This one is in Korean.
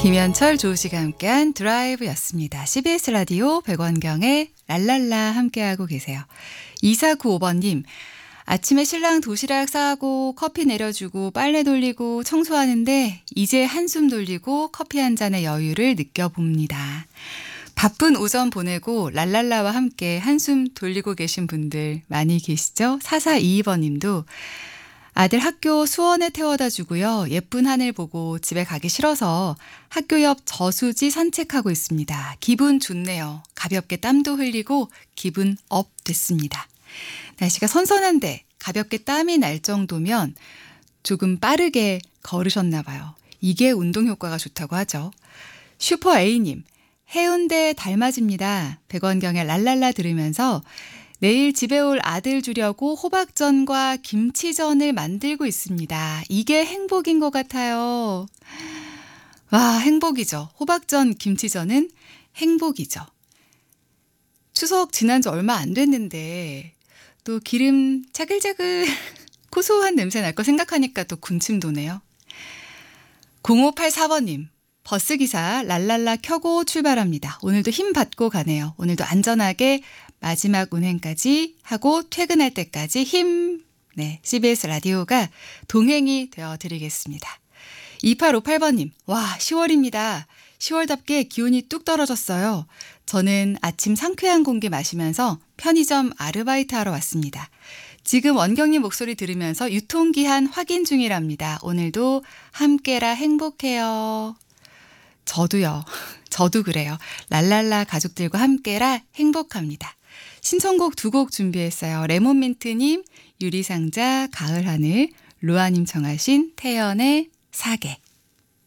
김현철, 조우씨가 함께한 드라이브였습니다. CBS 라디오 백원경의 랄랄라 함께하고 계세요. 2495번님, 아침에 신랑 도시락 싸고 커피 내려주고 빨래 돌리고 청소하는데 이제 한숨 돌리고 커피 한 잔의 여유를 느껴봅니다. 바쁜 오전 보내고 랄랄라와 함께 한숨 돌리고 계신 분들 많이 계시죠? 4422번님도 아들 학교 수원에 태워다 주고요. 예쁜 하늘 보고 집에 가기 싫어서 학교 옆 저수지 산책하고 있습니다. 기분 좋네요. 가볍게 땀도 흘리고 기분 업 됐습니다. 날씨가 선선한데 가볍게 땀이 날 정도면 조금 빠르게 걸으셨나 봐요. 이게 운동 효과가 좋다고 하죠. 슈퍼 A님, 해운대 달맞입니다. 백원경의 랄랄라 들으면서 내일 집에 올 아들 주려고 호박전과 김치전을 만들고 있습니다. 이게 행복인 것 같아요. 와, 행복이죠. 호박전, 김치전은 행복이죠. 추석 지난 지 얼마 안 됐는데 또 기름 자글자글 고소한 냄새 날 거 생각하니까 또 군침 도네요. 0584번님. 버스기사 랄랄라 켜고 출발합니다. 오늘도 힘 받고 가네요. 오늘도 안전하게 마지막 운행까지 하고 퇴근할 때까지 힘. 네, CBS 라디오가 동행이 되어드리겠습니다. 2858번님. 와, 10월입니다. 10월답게 기온이 뚝 떨어졌어요. 저는 아침 상쾌한 공기 마시면서 편의점 아르바이트 하러 왔습니다. 지금 원경님 목소리 들으면서 유통기한 확인 중이랍니다. 오늘도 함께라 행복해요. 저도요. 저도 그래요. 랄랄라 가족들과 함께라 행복합니다. 신청곡 2곡 준비했어요. 레몬민트님, 유리상자, 가을하늘, 루아님 청하신 태연의 사계.